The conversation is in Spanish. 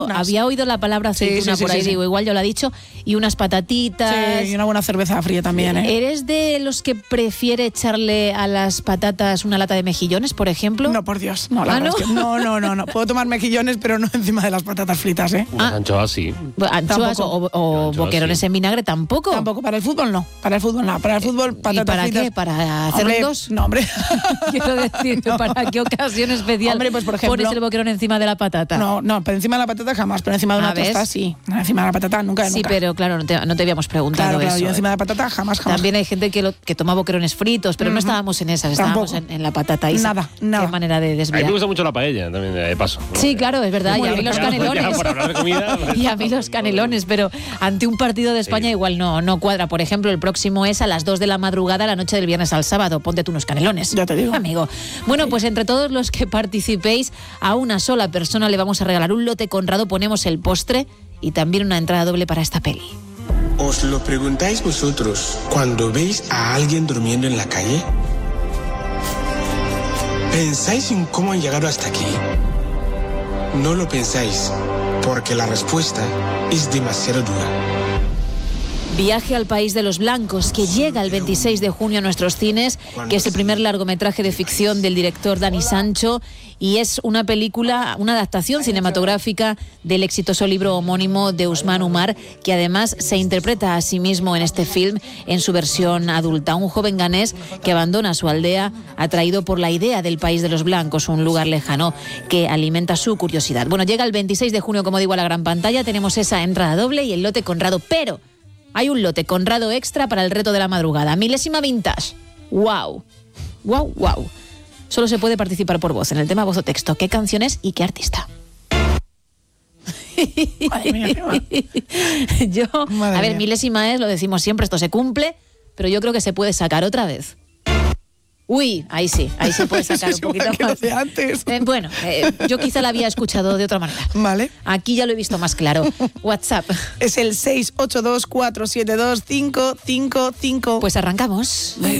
Había oído la palabra aceituna por ahí, digo, igual yo lo he dicho, y unas patatitas. Sí, y una buena cerveza fría también, ¿eh? ¿Eres de los que prefiere echarle a las patatas una lata de mejillones, por ejemplo? No, por Dios, no, la verdad es que no. Puedo tomar mejillones, pero no encima de las patatas fritas, ¿eh? Anchoas sí. Anchoas o Anchoas, boquerones sí. en vinagre tampoco. Tampoco, para el fútbol no. Para el fútbol, patatas ¿Y para fritas. qué? ¿Para hacer Hombre, dos? No, hombre. Quiero decir, ¿para qué ocasión especial Hombre, pues por ejemplo, pones el boquerón encima de la patata? No, pero encima de la patata jamás, pero encima de una tostada sí. Encima de la patata nunca. Sí, pero claro, no te habíamos preguntado claro, eso. yo encima de la patata jamás. También hay gente que toma boquerones fritos, pero no estábamos en esas, estábamos en la patata. Nada. Qué manera de A desviar. mí me gusta mucho la paella, también de paso. Sí, claro, es verdad. Y a mí los canelones. Ya, por hablar de comida. Y a mí los canelones, pero ante un partido de España igual no cuadra. Por ejemplo, el próximo es a las 2 de la madrugada, la noche del viernes al sábado. Ponte tú unos canelones. Ya te digo. Amigo. Bueno, pues entre todos los que participéis, a una sola persona le vamos a regalar un lote Conrado, ponemos el postre y también una entrada doble para esta peli. ¿Os lo preguntáis vosotros cuando veis a alguien durmiendo en la calle? ¿Pensáis en cómo han llegado hasta aquí? No lo pensáis, porque la respuesta es demasiado dura. Viaje al País de los Blancos, que llega el 26 de junio a nuestros cines, que es el primer largometraje de ficción del director Dani Sancho, y es una película, una adaptación cinematográfica del exitoso libro homónimo de Usman Umar, que además se interpreta a sí mismo en este film en su versión adulta. Un joven ganés que abandona su aldea atraído por la idea del País de los Blancos, un lugar lejano que alimenta su curiosidad. Bueno, llega el 26 de junio, como digo, a la gran pantalla, tenemos esa entrada doble y el lote Conrado, pero hay un lote Conrado extra para el reto de la madrugada. Milésima vintage. ¡Wow! ¡Wow, wow! Solo se puede participar por voz en el tema voz o texto. ¿Qué canción es y qué artista? Madre mía, a ver, milésima es, lo decimos siempre, esto se cumple, pero yo creo que se puede sacar otra vez. Uy, ahí sí puede sacar un poquito más. Antes. Bueno, yo quizá la había escuchado de otra manera. Vale. Aquí ya lo he visto más claro. WhatsApp. Es el 682472555. Pues arrancamos.